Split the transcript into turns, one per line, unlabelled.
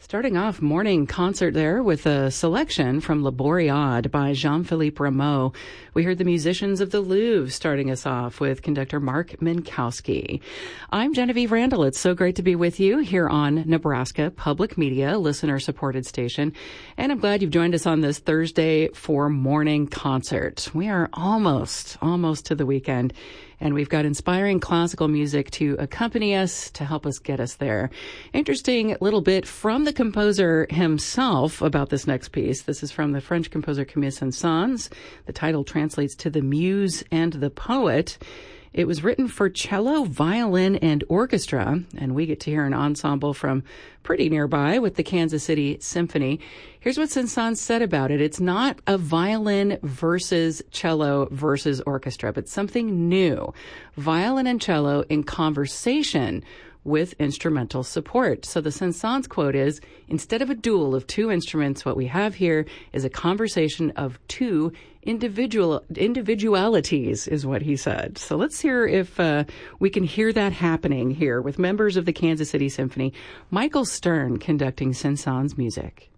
Starting off morning concert there with a selection from La Boreade by Jean-Philippe Rameau. We heard the Musicians of the Louvre starting us off with conductor Mark Minkowski. I'm Genevieve Randall. It's so great to be with you here on Nebraska Public Media, listener-supported station. And I'm glad you've joined us on this Thursday for morning concert. We are almost to the weekend. And we've got inspiring classical music to accompany us, to help us get us there. Interesting little bit from the composer himself about this next piece. This is from the French composer Camille Saint-Saëns. The title translates to The Muse and the Poet. It was written for cello, violin, and orchestra, and we get to hear an ensemble from pretty nearby with the Kansas City Symphony. Here's what Saint-Saëns said about it. It's not a violin versus cello versus orchestra, but something new. Violin and cello in conversation with instrumental support. So the Saint-Saëns quote is, instead of a duel of two instruments, what we have here is a conversation of two individualities, is what he said. So let's hear if we can hear that happening here with members of the Kansas City Symphony. Michael Stern conducting Saint-Saëns music.